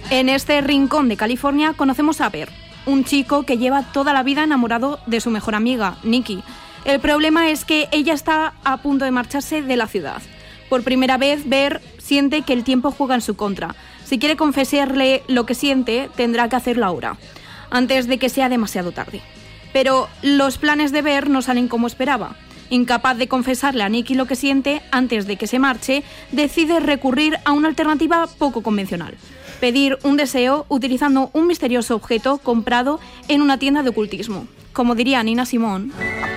En este rincón de California conocemos a Bear, un chico que lleva toda la vida enamorado de su mejor amiga, Nikki. El problema es que ella está a punto de marcharse de la ciudad. Por primera vez, Bear siente que el tiempo juega en su contra. Si quiere confesarle lo que siente, tendrá que hacerlo ahora, antes de que sea demasiado tarde. Pero los planes de Bear no salen como esperaba. Incapaz de confesarle a Nikki lo que siente antes de que se marche, decide recurrir a una alternativa poco convencional. Pedir un deseo utilizando un misterioso objeto comprado en una tienda de ocultismo. Como diría Nina Simone,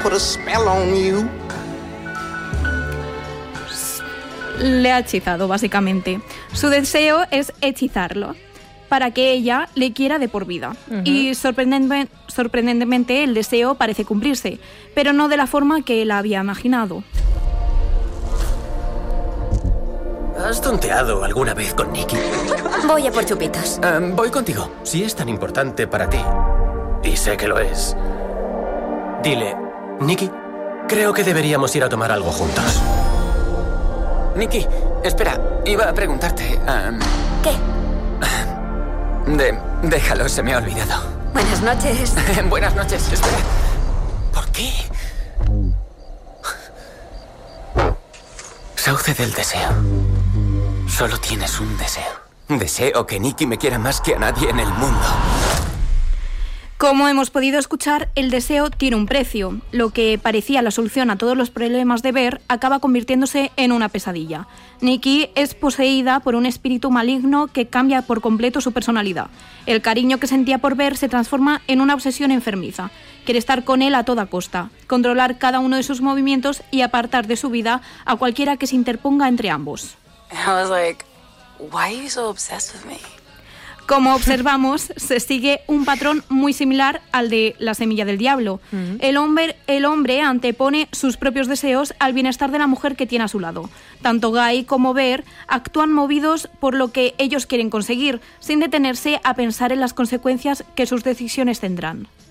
le ha hechizado, básicamente. Su deseo es hechizarlo para que ella le quiera de por vida. Uh-huh. Y sorprendentemente el deseo parece cumplirse, pero no de la forma que él había imaginado. ¿Has tonteado alguna vez con Nikki? Voy a por chupitos. Voy contigo. Si es tan importante para ti, y sé que lo es, dile, Nikki, creo que deberíamos ir a tomar algo juntos. Nikki, espera, iba a preguntarte... ¿Qué? Déjalo, se me ha olvidado. Buenas noches. Buenas noches, espera. ¿Por qué? Sauce del deseo. Solo tienes un deseo. Deseo que Nikki me quiera más que a nadie en el mundo. Como hemos podido escuchar, el deseo tiene un precio. Lo que parecía la solución a todos los problemas de Bear acaba convirtiéndose en una pesadilla. Nikki es poseída por un espíritu maligno que cambia por completo su personalidad. El cariño que sentía por Bear se transforma en una obsesión enfermiza. Quiere estar con él a toda costa, controlar cada uno de sus movimientos y apartar de su vida a cualquiera que se interponga entre ambos. I was like, why are you so obsessed with me? Como observamos, se sigue un patrón muy similar al de la semilla del diablo. Uh-huh. El hombre antepone sus propios deseos al bienestar de la mujer que tiene a su lado. Tanto Guy como Bear actúan movidos por lo que ellos quieren conseguir, sin detenerse a pensar en las consecuencias que sus decisiones tendrán.